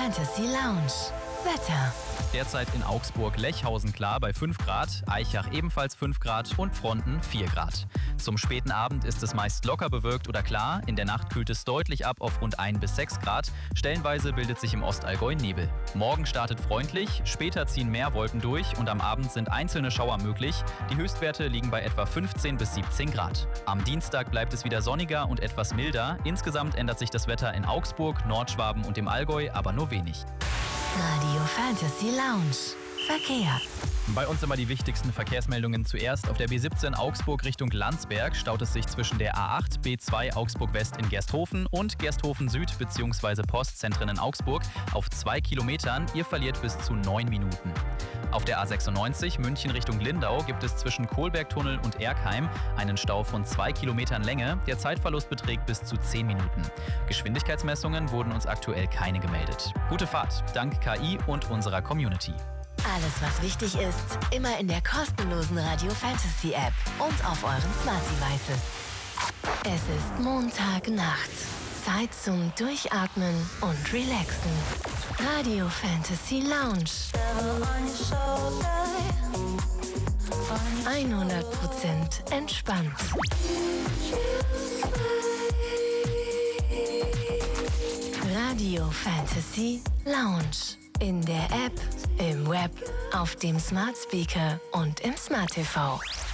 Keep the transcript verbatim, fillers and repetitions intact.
Fantasy Lounge. Wetter. Derzeit in Augsburg Lechhausen klar bei fünf Grad, Aichach ebenfalls fünf Grad und Fronten vier Grad. Zum späten Abend ist es meist locker bewölkt oder klar, in der Nacht kühlt es deutlich ab auf rund ein bis sechs Grad, stellenweise bildet sich im Ostallgäu Nebel. Morgen startet freundlich, später ziehen mehr Wolken durch und am Abend sind einzelne Schauer möglich, die Höchstwerte liegen bei etwa fünfzehn bis siebzehn Grad. Am Dienstag bleibt es wieder sonniger und etwas milder, insgesamt ändert sich das Wetter in Augsburg, Nordschwaben und dem Allgäu aber nur wenig. Radio Fantasy Lounge. Verkehr. Bei uns immer die wichtigsten Verkehrsmeldungen zuerst. Auf der B siebzehn Augsburg Richtung Landsberg staut es sich zwischen der A acht, B zwei Augsburg West in Gersthofen und Gersthofen Süd bzw. Postzentren in Augsburg auf zwei Kilometern. Ihr verliert bis zu neun Minuten. Auf der A sechsundneunzig München Richtung Lindau gibt es zwischen Kohlbergtunnel und Erkheim einen Stau von zwei Kilometern Länge. Der Zeitverlust beträgt bis zu zehn Minuten. Geschwindigkeitsmessungen wurden uns aktuell keine gemeldet. Gute Fahrt, dank K I und unserer Community. Alles, was wichtig ist, immer in der kostenlosen Radio Fantasy App und auf euren Smart Devices. Es ist Montagnacht. Zeit zum Durchatmen und Relaxen. Radio Fantasy Lounge. hundert Prozent entspannt. Radio Fantasy Lounge. In der App, im Web, auf dem Smart Speaker und im Smart T V.